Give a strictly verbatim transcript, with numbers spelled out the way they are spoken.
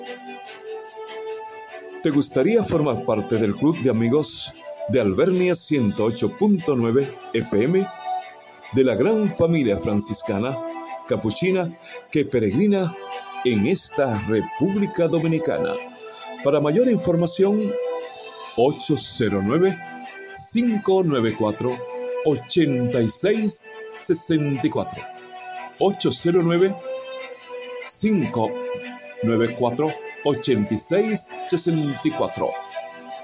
¿Te gustaría formar parte del club de amigos de Alvernia ciento ocho punto nueve F M, de la gran familia franciscana capuchina que peregrina en esta República Dominicana? Para mayor información, ocho cero nueve, cinco nueve cuatro, ocho seis seis cuatro. ocho cero nueve, cinco nueve cuatro, ocho seis seis cuatro.